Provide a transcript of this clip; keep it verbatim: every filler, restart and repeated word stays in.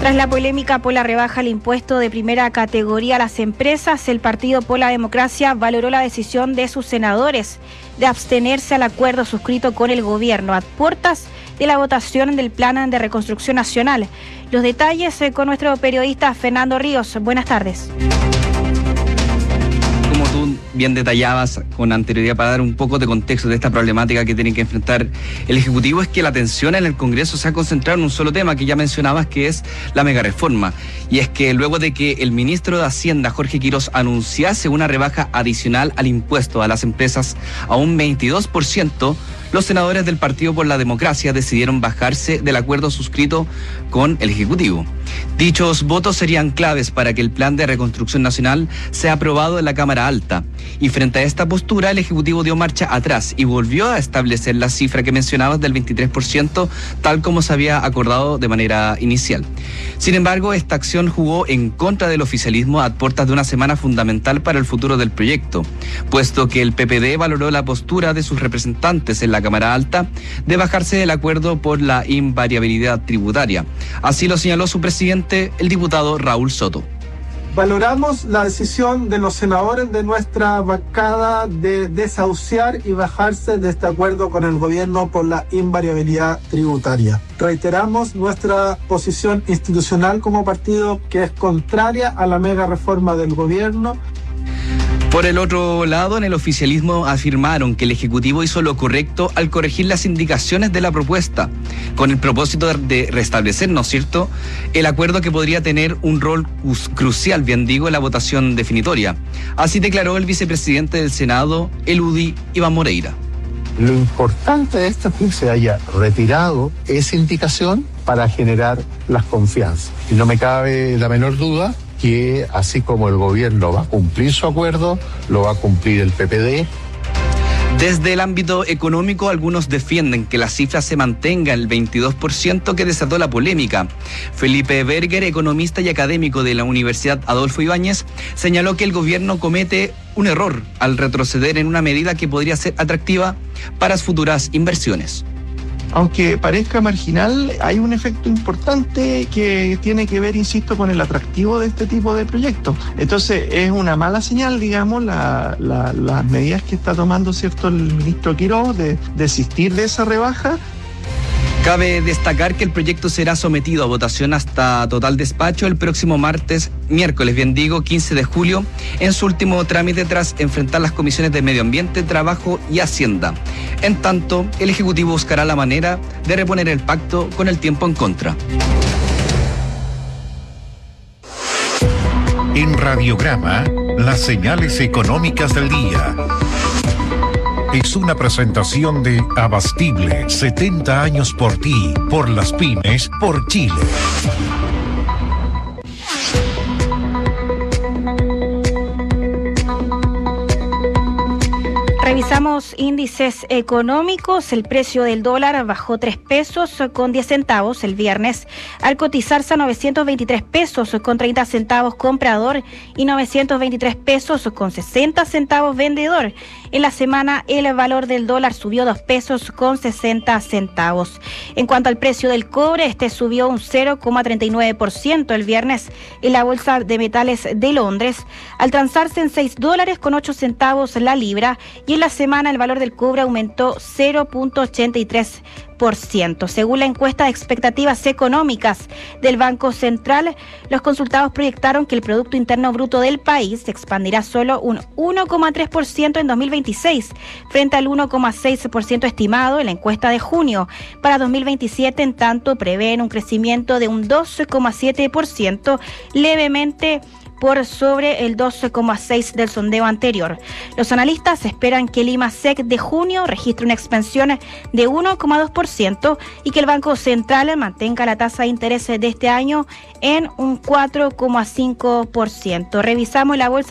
Tras la polémica por la rebaja al impuesto de primera categoría a las empresas, el Partido por la Democracia valoró la decisión de sus senadores de abstenerse al acuerdo suscrito con el gobierno a puertas de la votación del Plan de Reconstrucción Nacional. Los detalles eh, con nuestro periodista Fernando Ríos. Buenas tardes. Como tú bien detallabas con anterioridad, para dar un poco de contexto de esta problemática que tiene que enfrentar el Ejecutivo, es que la atención en el Congreso se ha concentrado en un solo tema que ya mencionabas, que es la megareforma. Y es que luego de que el ministro de Hacienda, Jorge Quiroz, anunciase una rebaja adicional al impuesto a las empresas a un veintidós por ciento, los senadores del Partido por la Democracia decidieron bajarse del acuerdo suscrito con el Ejecutivo. Dichos votos serían claves para que el Plan de Reconstrucción Nacional sea aprobado en la Cámara Alta. Y frente a esta postura, el Ejecutivo dio marcha atrás y volvió a establecer la cifra que mencionabas del veintitrés por ciento, tal como se había acordado de manera inicial. Sin embargo, esta acción jugó en contra del oficialismo a puertas de una semana fundamental para el futuro del proyecto, puesto que el P P D valoró la postura de sus representantes en la Cámara Alta de bajarse del acuerdo por la invariabilidad tributaria. Así lo señaló su presidente, el diputado Raúl Soto. Valoramos la decisión de los senadores de nuestra bancada de desahuciar y bajarse de este acuerdo con el gobierno por la invariabilidad tributaria. Reiteramos nuestra posición institucional como partido, que es contraria a la mega reforma del gobierno. Por el otro lado, en el oficialismo afirmaron que el Ejecutivo hizo lo correcto al corregir las indicaciones de la propuesta, con el propósito de restablecer, ¿no es cierto?, el acuerdo que podría tener un rol crucial, bien digo, en la votación definitoria. Así declaró el vicepresidente del Senado, Eludi Iván Moreira. Lo importante de esto es que se haya retirado esa indicación para generar las confianzas. Y no me cabe la menor duda que así como el gobierno va a cumplir su acuerdo, lo va a cumplir el P P D. Desde el ámbito económico, algunos defienden que la cifra se mantenga en el veintidós por ciento que desató la polémica. Felipe Berger, economista y académico de la Universidad Adolfo Ibáñez, señaló que el gobierno comete un error al retroceder en una medida que podría ser atractiva para futuras inversiones. Aunque parezca marginal, hay un efecto importante que tiene que ver, insisto, con el atractivo de este tipo de proyectos. Entonces, es una mala señal, digamos, la, la, las medidas que está tomando, ¿cierto?, el ministro Quiroz de desistir de esa rebaja. Cabe destacar que el proyecto será sometido a votación hasta total despacho el próximo martes, miércoles, bien digo, quince de julio, en su último trámite tras enfrentar las comisiones de Medio Ambiente, Trabajo y Hacienda. En tanto, el Ejecutivo buscará la manera de reponer el pacto con el tiempo en contra. En Radiograma, las señales económicas del día. Es una presentación de Abastible, setenta años por ti, por las pymes, por Chile. Revisamos índices económicos. El precio del dólar bajó tres pesos con diez centavos el viernes, al cotizarse a novecientos veintitrés pesos con treinta centavos comprador y novecientos veintitrés pesos con sesenta centavos vendedor. En la semana, el valor del dólar subió dos pesos con sesenta centavos. En cuanto al precio del cobre, este subió un cero coma treinta y nueve por ciento el viernes en la Bolsa de Metales de Londres, al transarse en seis dólares con ocho centavos la libra, y en la semana el valor del cobre aumentó cero coma ochenta y tres por ciento. Según la encuesta de expectativas económicas del Banco Central, los consultados proyectaron que el Producto Interno Bruto del país se expandirá solo un uno coma tres por ciento en dos mil veintiséis, frente al uno coma seis por ciento estimado en la encuesta de junio. Para dos mil veintisiete, en tanto, prevén un crecimiento de un doce coma siete por ciento, levemente por sobre el doce coma seis por ciento del sondeo anterior. Los analistas esperan que el IMASEC de junio registre una expansión de uno coma dos por ciento y que el Banco Central mantenga la tasa de interés de este año en un cuatro coma cinco por ciento. Revisamos la bolsa